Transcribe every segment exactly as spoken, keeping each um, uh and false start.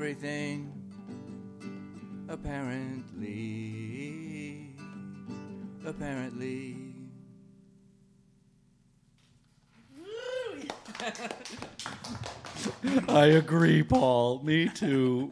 everything. Apparently, apparently. I agree, Paul. Me too.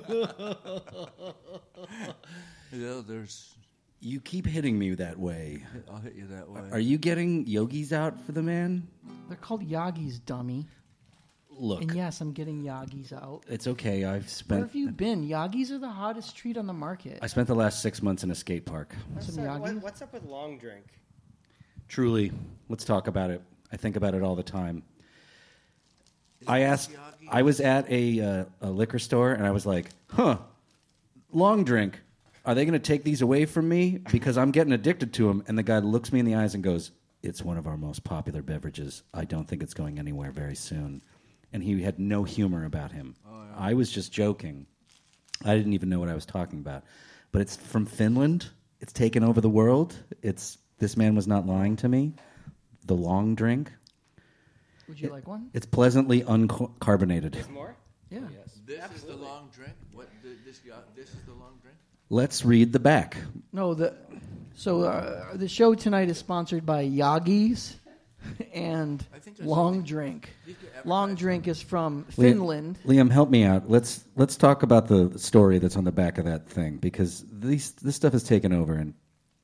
You know, there's. You keep hitting me that way. I'll hit you that way. Are you getting yogis out for the man? They're called Yagis, dummy. Look, And yes, I'm getting Yagis out. it's okay. I've Where spent. have you been? Yagis are the hottest treat on the market. I spent the last six months in a skate park. Some So, Yagis? what, what's up with long drink? Truly, let's talk about it. I think about it all the time. I asked. I was at a uh, a liquor store and I was like, "Huh, long drink. Are they going to take these away from me because I'm getting addicted to them?" And the guy looks me in the eyes and goes, "It's one of our most popular beverages. I don't think it's going anywhere very soon." And he had no humor about him. Oh, yeah. I was just joking. I didn't even know what I was talking about. But it's from Finland. It's taken over the world. It's this man was not lying to me. The long drink. Would you it, like one? It's pleasantly uncarbonated. There's more? Yeah. Yes. This Absolutely. Is the long drink. What? The, this? This is the long drink. Let's read the back. No, the so uh, the show tonight is sponsored by Yagis and Long Drink. Long Drink is from Finland. Liam, help me out. Let's let's talk about the story that's on the back of that thing because these this stuff is taken over and.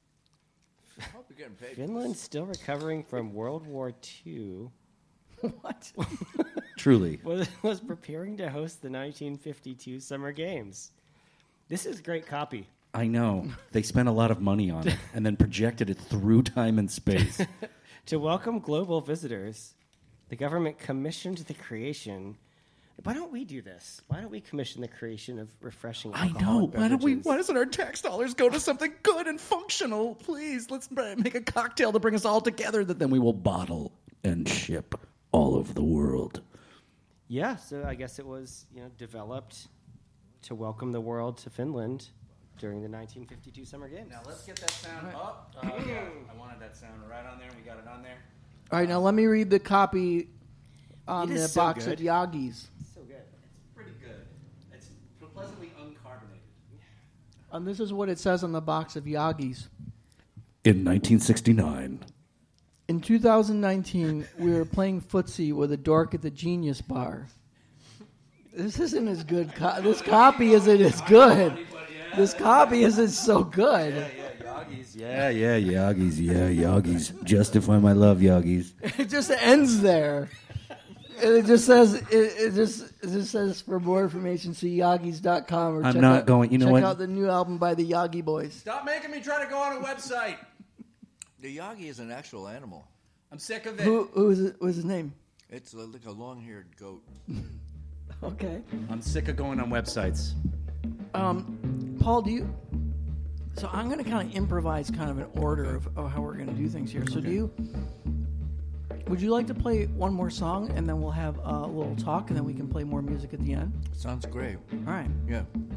Finland's still recovering from World War Two. What? Truly. Was, was preparing to host the nineteen fifty-two Summer Games. This is great copy. I know. They spent a lot of money on it and then projected it through time and space. To welcome global visitors, the government commissioned the creation. Why don't we do this? Why don't we commission the creation of refreshing I alcoholic know. beverages? Why don't we? Why doesn't our tax dollars go to something good and functional? Please, let's make a cocktail to bring us all together that then we will bottle and ship all over the world. Yeah, so I guess it was, you know, developed to welcome the world to Finland during the nineteen fifty-two Summer Games. Now let's get that sound up. Oh, yeah. I wanted that sound right on there. We got it on there. All right, now let me read the copy on It the is so box good. of Yagis. So good. It's pretty good. It's pleasantly uncarbonated. And this is what it says on the box of Yagis. In nineteen sixty-nine. In two thousand nineteen, we were playing footsie with a dork at the Genius Bar. This isn't as good. Co- this copy isn't as good. This copy isn't so good. Yeah, yeah, Yagis, yeah, Yagis. Justify my love, Yagis. It just ends there. And it just says it, it just it just says for more information see yagis dot com or I'm check not out, going- you know check what? out the new album by the Yagi Boys. Stop making me try to go on a website. The Yagi is an actual animal. I'm sick of it. Who who is it, what's his name? It's a, like a long-haired goat. Okay. I'm sick of going on websites. Um, Paul, do you? So I'm going to kind of improvise, kind of an order of, of how we're going to do things here. So do you? Would you like to play one more song, and then we'll have a little talk, and then we can play more music at the end? Sounds great. All right. Yeah.